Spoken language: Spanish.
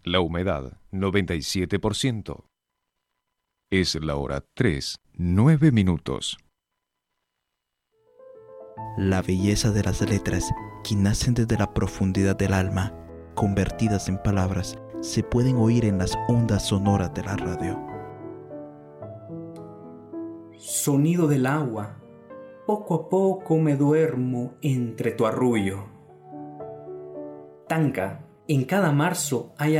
La humedad, 97%. Es la hora 3, 9 minutos. La belleza de las letras, que nacen desde la profundidad del alma, convertidas en palabras, se pueden oír en las ondas sonoras de la radio. Sonido del agua, poco a poco me duermo entre tu arrullo. Tanca, en cada marzo hay